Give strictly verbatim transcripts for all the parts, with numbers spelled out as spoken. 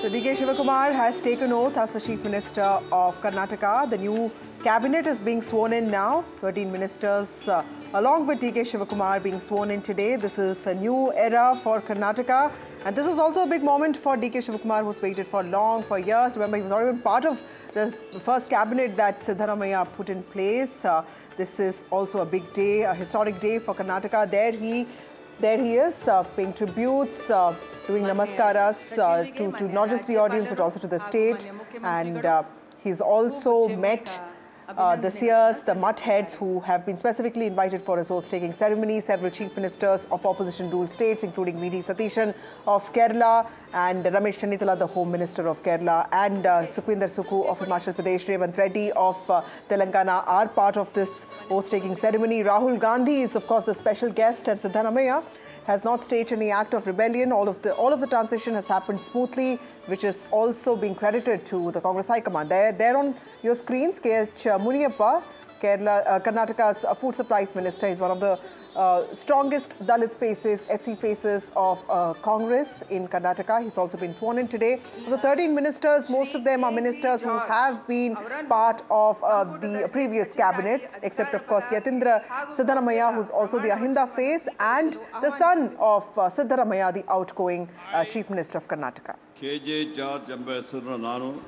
So D K Shivakumar has taken oath as the Chief Minister of Karnataka. The new cabinet is being sworn in now. thirteen ministers uh, along with D K Shivakumar being sworn in today. This is a new era for Karnataka. And this is also a big moment for D K Shivakumar, who's waited for long, for years. Remember, he was not even part of the first cabinet that Siddaramaiah put in place. Uh, this is also a big day, a historic day for Karnataka. There he, there he is, uh, paying tributes, uh, doing namaskaras uh, to, to not just the audience but also to the state. And uh, he's also met uh, the seers, the mutt heads who have been specifically invited for his oath-taking ceremony. Several chief ministers of opposition-ruled states, including V D Satishan of Kerala and Ramesh Chennithala, the Home Minister of Kerala, and uh, Sukhwinder Sukhu of Himachal Pradesh, Revanth Reddy of uh, Telangana are part of this oath-taking ceremony. Rahul Gandhi is, of course, the special guest, and Siddaramaiah has not staged any act of rebellion. All of the all of the transition has happened smoothly, which is also being credited to the Congress High Command. There, there on your screens, K H Muniyappa, Kerala, uh, Karnataka's uh, food supplies minister, is one of the uh, strongest Dalit faces, S C faces of uh, Congress in Karnataka. He's also been sworn in today. Of the thirteen ministers, most of them are ministers who have been part of uh, the previous cabinet, except of course Yatindra Siddaramaiah, who's also the Ahinda face, and the son of uh, Siddaramaiah, the outgoing uh, Chief Minister of Karnataka. K J George Ambassador Nanu.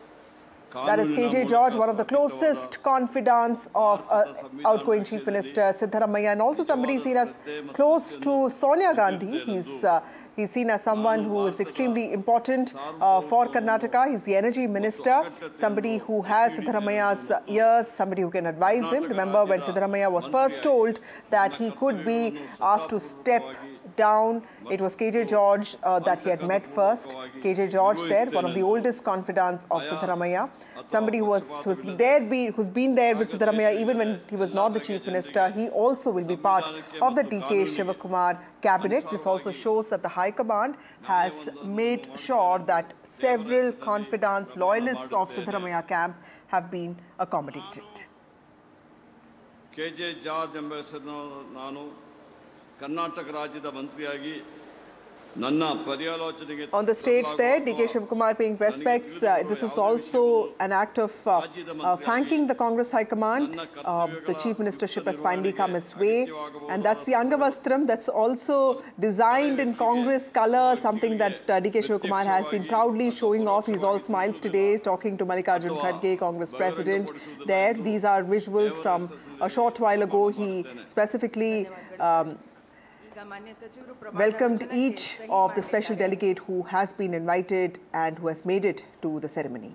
That is K J George, one of the closest confidants of uh, outgoing Chief Minister Siddaramaiah, and also somebody seen as close to Sonia Gandhi. He's uh, he's seen as someone who is extremely important uh, for Karnataka. He's the Energy Minister, somebody who has Siddaramaiah's ears, somebody who can advise him. Remember when Siddaramaiah was first told that he could be asked to step down, it was K J George uh, that he had met first. K J George there, one of the oldest confidants of Siddaramaiah, somebody who was who's there, be, who's been there with Siddaramaiah even when he was not the Chief Minister. He also will be part of the D K Shivakumar cabinet. This also shows that the High Command has made sure that several confidants, loyalists of Siddaramaiah camp have been accommodated. K J George Ambassador Nanu. Karnataka Rajyada Mantriyagi on the stage there, D K Shivakumar paying respects. Uh, this is also an act of uh, uh, thanking the Congress High Command. Uh, the Chief Ministership has finally come his way. And that's the Angavastram. That's also designed in Congress color, something that uh, D K Shivakumar has been proudly showing off. He's all smiles today, talking to Mallikarjun Kharge, Congress President there. These are visuals from a short while ago. He specifically Um, welcomed each of the special delegate who has been invited and who has made it to the ceremony.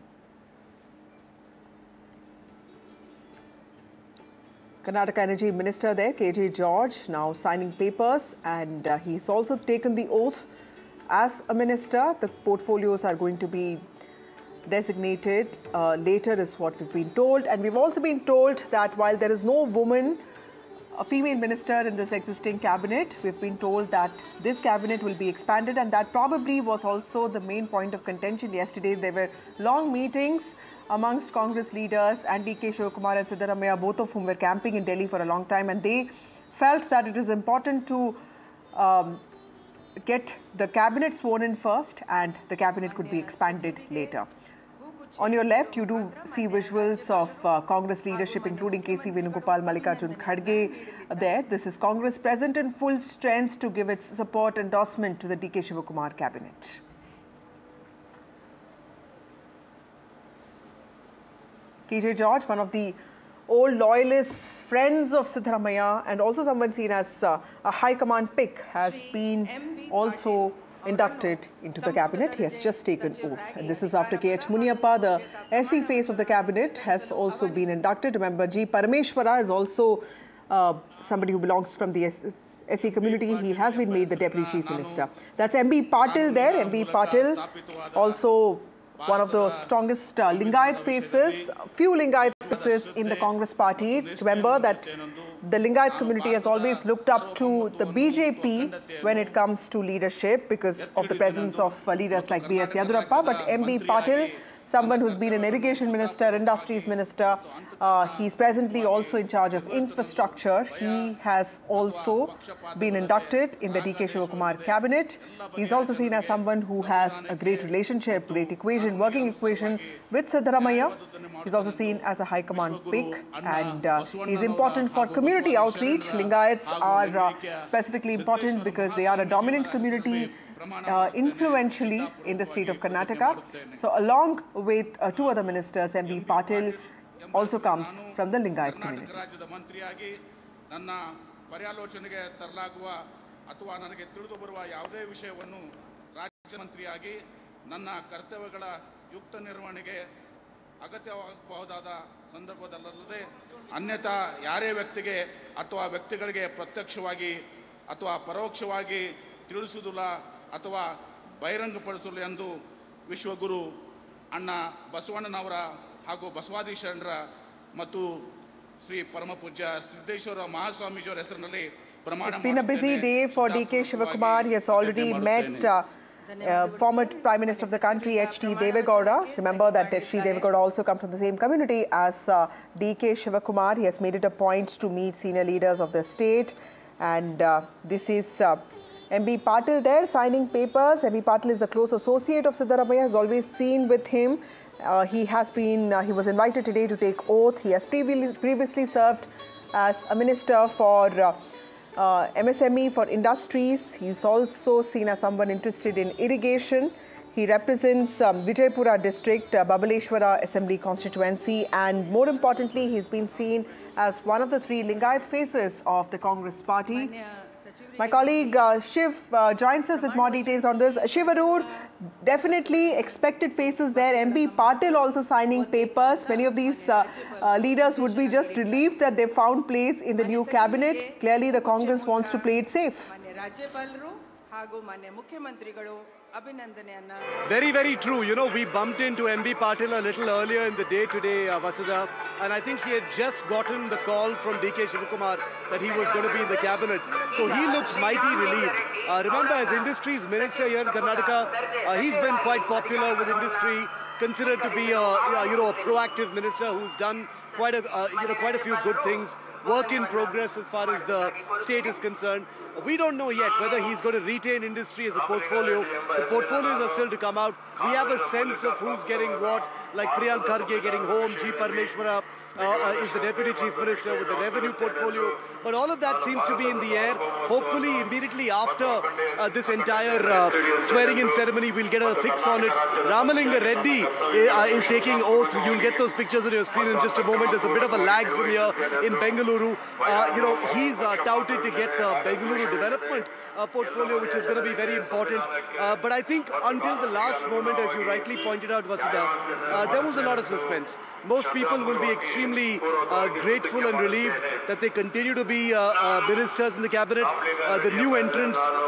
Karnataka Energy Minister there, K J George, now signing papers, and uh, he's also taken the oath as a minister. The portfolios are going to be designated uh, later is what we've been told, and we've also been told that while there is no woman, a female minister in this existing cabinet, we've been told that this cabinet will be expanded, and that probably was also the main point of contention yesterday. There were long meetings amongst Congress leaders and D K Shivakumar and Siddaramaiah, both of whom were camping in Delhi for a long time, and they felt that it is important to um, get the cabinet sworn in first, and the cabinet could be expanded later. On your left, you do see visuals of uh, Congress leadership, including K C Venugopal, Mallikarjun Kharge there. This is Congress present in full strength to give its support endorsement to the D K Shivakumar cabinet. K J George, one of the old loyalists, friends of Siddaramaiah, and also someone seen as uh, a high command pick, has been also inducted into the cabinet. He has just taken oath. And this is after K H Muniyappa, the S C face of the cabinet, has also been inducted. Remember, G Parameshwara is also uh, somebody who belongs from the S C community. He has been made the Deputy Chief Minister. That's M B Patil there. M B Patil, also one of the strongest uh, Lingayat faces, few Lingayat faces in the Congress party. Remember that the Lingayat community has always looked up to the B J P when it comes to leadership because of the presence of uh, leaders like B S Yadurappa. But M B Patil, someone who's been an irrigation minister, industries minister. Uh, he's presently also in charge of infrastructure. He has also been inducted in the D K Shivakumar cabinet. He's also seen as someone who has a great relationship, great equation, working equation with Siddaramaiah. He's also seen as a high command pick, and uh, he's important for community outreach. Lingayats are uh, specifically important because they are a dominant community uh, influentially in the state of Karnataka. So along with uh, two other ministers, M B Patil also comes from the Lingayat community. ಅಥವಾ ನನಗೆ ತಿಳಿದು ಬರುವ ಯಾವುದೇ ವಿಷಯವನ್ನು ರಾಜ್ಯ ಮಂತ್ರಿಯಾಗಿ ನನ್ನ ಕರ್ತವ್ಯಗಳ ಯುಕ್ತ ನಿರ್ವಹಣೆಗೆ ಅಗತ್ಯವಾಗಬಹುದಾದ ಸಂದರ್ಭದಲ್ಲದೆ ಅನ್ಯಥಾ ಯಾರೇ ವ್ಯಕ್ತಿಗೆ ಅಥವಾ ವ್ಯಕ್ತಿಗಳಿಗೆ ಪ್ರತ್ಯಕ್ಷವಾಗಿ ಅಥವಾ ಪರೋಕ್ಷವಾಗಿ ತಿಳಿಸುವುದಿಲ್ಲ ಅಥವಾ ಬಹಿರಂಗಪಡಿಸಲು ಎಂದು ವಿಶ್ವಗುರು ಅಣ್ಣ ಬಸವಣ್ಣನವರ ಹಾಗೂ ಬಸವಾದಿ ಶರಣರ ಮತ್ತು ಶ್ರೀ ಪರಮ ಪೂಜ್ಯ ಸಿದ್ದೇಶ್ವರ ಮಹಾಸ್ವಾಮೀಜಿಯವರ ಹೆಸರಿನಲ್ಲಿ. It's been a busy day for D K Shivakumar. He has already met uh, uh, former Prime Minister of the country, H D Devegowda. Remember that H D Devegowda also comes from the same community as uh, D K Shivakumar. He has made it a point to meet senior leaders of the state. And uh, this is uh, M B Patil there signing papers. M B Patil is a close associate of Siddaramaiah, has always seen with him. Uh, he has been, uh, he was invited today to take oath. He has previ previously served as a minister for uh, Uh, M S M E, for industries. He's also seen as someone interested in irrigation. He represents um, Vijaypura district, uh, Babaleshwara Assembly constituency, and more importantly, he's been seen as one of the three Lingayat faces of the Congress party. My colleague uh, Shiv uh, joins us with more details on this. Shiv Arur, definitely expected faces there. M B Patil also signing papers. Many of these uh, uh, leaders would be just relieved that they found place in the new cabinet. Clearly, the Congress wants to play it safe. Very, very true. You know, we bumped into M B Patil a little earlier in the day today, uh, Vasudha, and I think he had just gotten the call from D K Shivakumar that he was going to be in the cabinet. So he looked mighty relieved. Uh, remember, as industries minister here in Karnataka, uh, he's been quite popular with industry, considered to be a, you know, a proactive minister who's done quite a, uh, you know, quite a few good things. Work in progress as far as the state is concerned. We don't know yet whether he's going to retain industry as a portfolio. The portfolios are still to come out. We have a sense of who's getting what, like Priyank Kharge getting home, G. Parameshwara uh, uh, is the Deputy Chief Minister with the revenue portfolio. But all of that seems to be in the air. Hopefully, immediately after uh, this entire uh, swearing-in ceremony, we'll get a fix on it. Ramalinga Reddy uh, is taking oath. You'll get those pictures on your screen in just a moment. There's a bit of a lag from here in Bengaluru. Uh, you know, he's uh, touted to get the Bengaluru development uh, portfolio, which is going to be very important. Uh, but I think until the last moment, as you rightly pointed out, Vasudha, uh, there was a lot of suspense. Most people will be extremely uh, grateful and relieved that they continue to be uh, uh, ministers in the cabinet. Uh, the new entrants